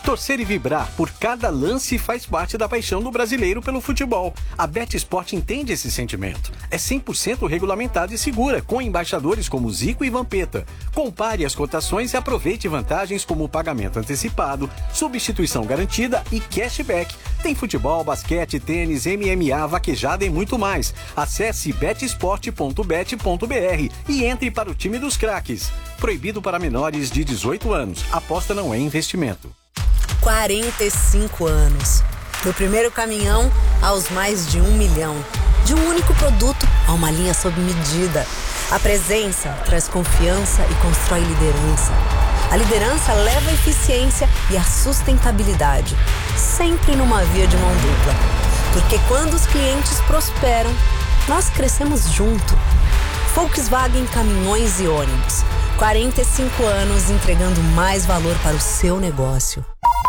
Torcer e vibrar por cada lance faz parte da paixão do brasileiro pelo futebol. A BetSport entende esse sentimento. É 100% regulamentada e segura, com embaixadores como Zico e Vampeta. Compare as cotações e aproveite vantagens como pagamento antecipado, substituição garantida e cashback. Tem futebol, basquete, tênis, MMA, vaquejada e muito mais. Acesse betsport.bet.br e entre para o time dos craques. Proibido para menores de 18 anos. Aposta não é investimento. 45 anos. Do primeiro caminhão aos mais de 1 milhão. De um único produto a uma linha sob medida. A presença traz confiança e constrói liderança. A liderança leva a eficiência e a sustentabilidade. Sempre numa via de mão dupla. Porque quando os clientes prosperam, nós crescemos junto. Volkswagen Caminhões e Ônibus. 45 anos entregando mais valor para o seu negócio.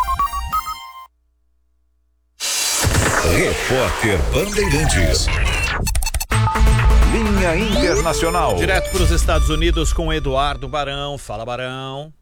Repórter Bandeirantes. Linha Internacional. Direto para os Estados Unidos com Eduardo Barão. Fala, Barão.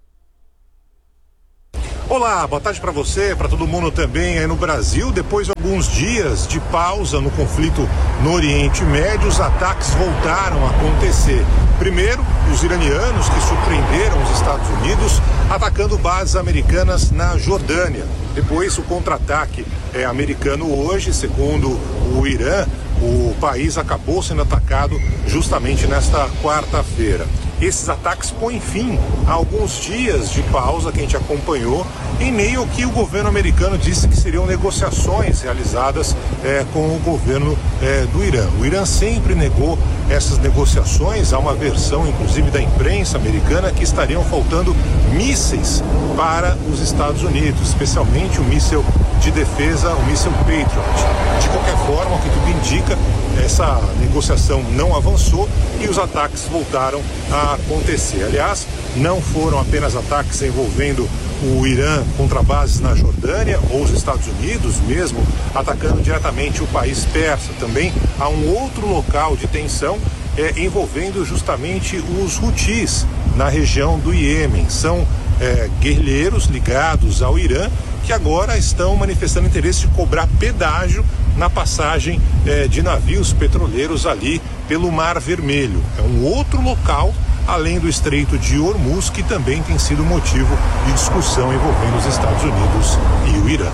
Olá, boa tarde para você, para todo mundo também aí no Brasil. Depois de alguns dias de pausa no conflito no Oriente Médio, os ataques voltaram a acontecer. Primeiro, os iranianos que surpreenderam os Estados Unidos atacando bases americanas na Jordânia. Depois, o contra-ataque americano hoje, segundo o Irã, o país acabou sendo atacado justamente nesta quarta-feira. Esses ataques põem fim a alguns dias de pausa que a gente acompanhou, em meio ao que o governo americano disse que seriam negociações realizadas com o governo do Irã. O Irã sempre negou essas negociações. Há uma versão, inclusive, da imprensa americana que estariam faltando mísseis para os Estados Unidos, especialmente o míssil de defesa, o míssil Patriot. De qualquer forma, o que tudo indica, essa negociação não avançou e os ataques voltaram a acontecer. Aliás, não foram apenas ataques envolvendo o Irã contra bases na Jordânia ou os Estados Unidos mesmo atacando diretamente o país persa. Também há um outro local de tensão envolvendo justamente os Houthis na região do Iêmen. São guerrilheiros ligados ao Irã que agora estão manifestando interesse de cobrar pedágio na passagem de navios petroleiros ali pelo Mar Vermelho. É um outro local, além do Estreito de Hormuz, que também tem sido motivo de discussão envolvendo os Estados Unidos e o Irã.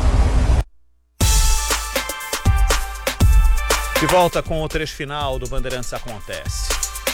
De volta com o trecho final do Bandeirantes Acontece.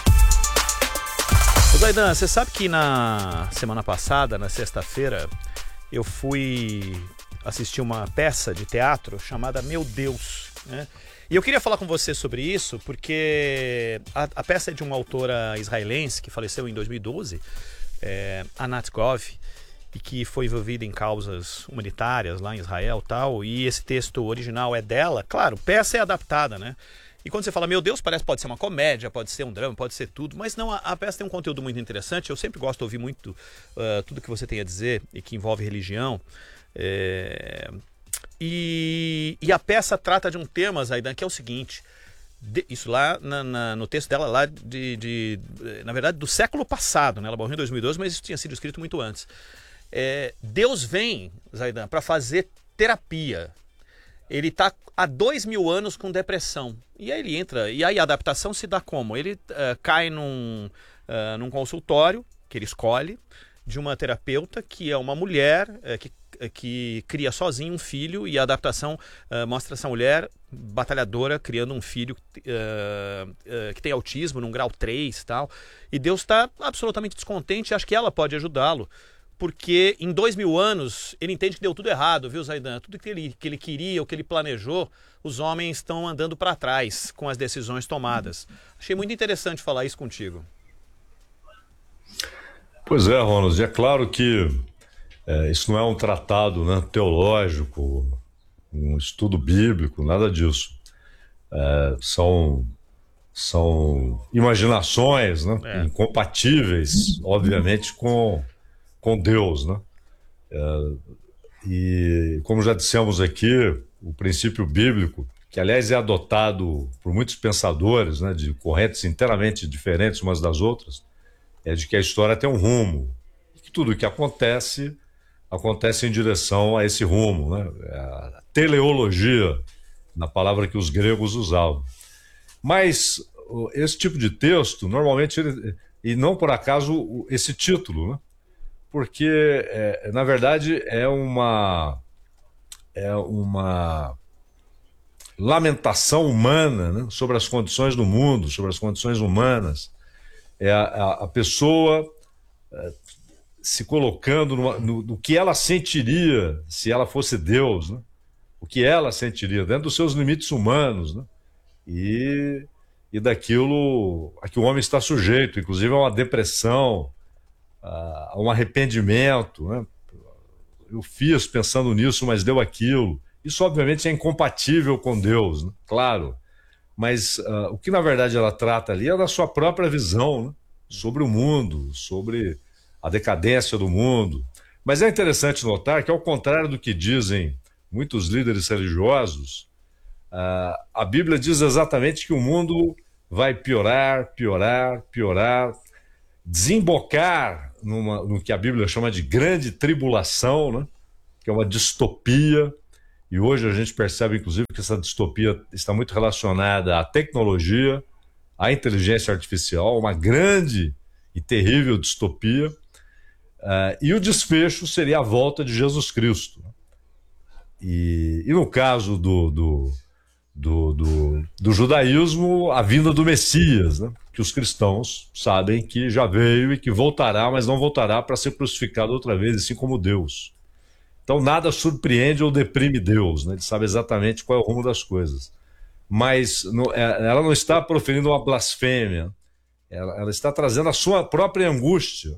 Ô Zaidan, você sabe que na semana passada, na sexta-feira, eu fui assistir uma peça de teatro chamada Meu Deus, né? E eu queria falar com você sobre isso porque a peça é de uma autora israelense que faleceu em 2012, Anat Gov, e que foi envolvida em causas humanitárias lá em Israel e tal, e esse texto original é dela. Claro, peça é adaptada, né? E quando você fala Meu Deus, pode ser uma comédia, pode ser um drama, pode ser tudo, mas não, a peça tem um conteúdo muito interessante. Eu sempre gosto de ouvir muito tudo que você tem a dizer e que envolve religião. E a peça trata de um tema, Zaidan, que é o seguinte, isso lá no texto dela, lá na verdade, do século passado, né? Ela morreu em 2012, mas isso tinha sido escrito muito antes. Deus vem, Zaidan, para fazer terapia. Ele está há 2000 anos com depressão. E aí ele entra, e aí a adaptação se dá como? Ele cai num consultório que ele escolhe, de uma terapeuta que é uma mulher que cria sozinha um filho, e a adaptação mostra essa mulher batalhadora criando um filho que tem autismo num grau 3 e tal. E Deus está absolutamente descontente e acha que ela pode ajudá-lo. Porque em 2000 anos ele entende que deu tudo errado, viu, Zaidan? Tudo que ele queria, o que ele planejou, os homens estão andando para trás com as decisões tomadas. Achei muito interessante falar isso contigo. Pois é, Ronald, é claro que isso não é um tratado, né, teológico, um estudo bíblico, nada disso. São imaginações, né, incompatíveis, obviamente, com Deus, né? E como já dissemos aqui, o princípio bíblico, que aliás é adotado por muitos pensadores, né, de correntes inteiramente diferentes umas das outras, é de que a história tem um rumo, que tudo o que acontece acontece em direção a esse rumo, né? A teleologia, na palavra que os gregos usavam. Mas esse tipo de texto, normalmente, e não por acaso esse título, né? Porque, na verdade, é uma lamentação humana, né? Sobre as condições do mundo, sobre as condições humanas. É a pessoa se colocando no que ela sentiria se ela fosse Deus, né? O que ela sentiria dentro dos seus limites humanos, né? E daquilo a que o homem está sujeito, inclusive a uma depressão, a um arrependimento, né? Eu fiz pensando nisso, mas deu aquilo. Isso, obviamente, é incompatível com Deus, né? Claro. Mas o que, na verdade, ela trata ali é da sua própria visão, né? Sobre o mundo, sobre a decadência do mundo. Mas é interessante notar que, ao contrário do que dizem muitos líderes religiosos, a Bíblia diz exatamente que o mundo vai piorar, piorar, piorar, desembocar no que a Bíblia chama de grande tribulação, né? Que é uma distopia. E hoje a gente percebe, inclusive, que essa distopia está muito relacionada à tecnologia, à inteligência artificial, uma grande e terrível distopia. E o desfecho seria a volta de Jesus Cristo. E no caso do judaísmo, a vinda do Messias, né? Que os cristãos sabem que já veio e que voltará, mas não voltará para ser crucificado outra vez, assim como Deus. Então nada surpreende ou deprime Deus, né? Ele sabe exatamente qual é o rumo das coisas. Mas ela não está proferindo uma blasfêmia, ela está trazendo a sua própria angústia,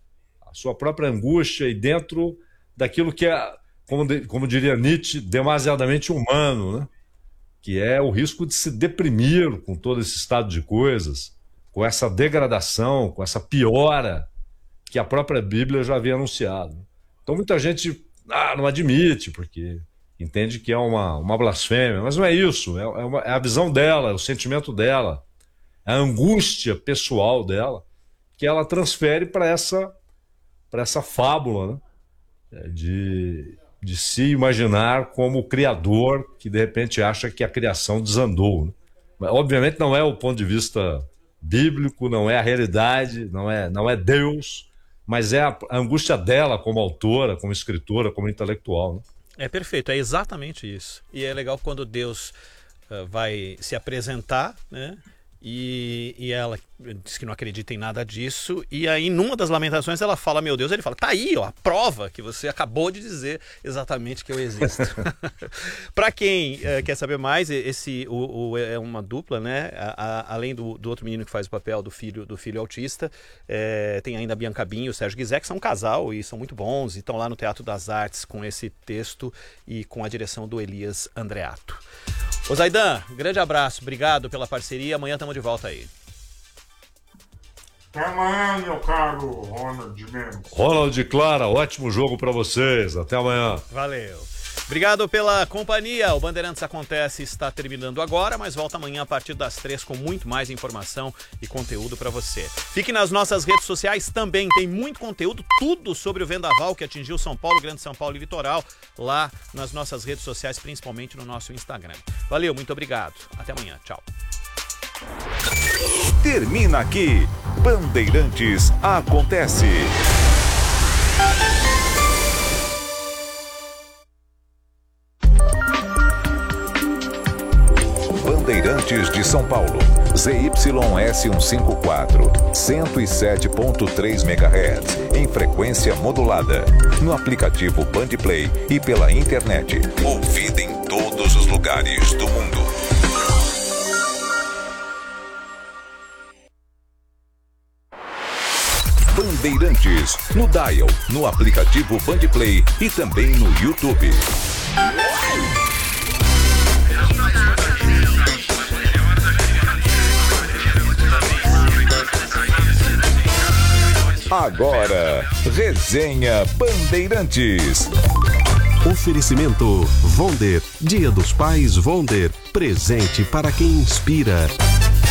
e dentro daquilo que é, como diria Nietzsche, demasiadamente humano, né? Que é o risco de se deprimir com todo esse estado de coisas, com essa degradação, com essa piora que a própria Bíblia já havia anunciado. Então muita gente não admite, porque entende que é uma blasfêmia, mas não é isso, é a visão dela, é o sentimento dela, é a angústia pessoal dela, que ela transfere para essa fábula, né? De se imaginar como criador que de repente acha que a criação desandou, né? Mas, obviamente não é o ponto de vista bíblico, não é a realidade, não é Deus, mas é a angústia dela como autora, como escritora, como intelectual, né? É perfeito, é exatamente isso. E é legal quando Deus vai se apresentar, né? E ela diz que não acredita em nada disso, e aí numa das lamentações ela fala, meu Deus, ele fala, tá aí, ó, a prova que você acabou de dizer exatamente que eu existo. Para quem quer saber mais, é uma dupla, né? Além do outro menino que faz o papel do filho autista, tem ainda a Bianca Bin e o Sérgio Guizé, que são um casal e são muito bons, e estão lá no Teatro das Artes com esse texto e com a direção do Elias Andreato. Ô Zaidan, grande abraço, obrigado pela parceria, amanhã estamos de volta aí. Até amanhã, meu caro Ronald Mendes. Ronald e Clara, ótimo jogo para vocês, até amanhã. Valeu. Obrigado pela companhia, o Bandeirantes Acontece está terminando agora, mas volta amanhã a partir das 3 com muito mais informação e conteúdo para você. Fique nas nossas redes sociais também, tem muito conteúdo, tudo sobre o vendaval que atingiu São Paulo, Grande São Paulo e Litoral, lá nas nossas redes sociais, principalmente no nosso Instagram. Valeu, muito obrigado, até amanhã, tchau. Termina aqui, Bandeirantes Acontece. Bandeirantes de São Paulo, ZYS 154, 107.3 MHz, em frequência modulada, no aplicativo Bandplay e pela internet, ouvida em todos os lugares do mundo. Bandeirantes, no Dial, no aplicativo Bandplay e também no YouTube. Agora, Resenha Bandeirantes. Oferecimento Vonder, Dia dos Pais Vonder, presente para quem inspira.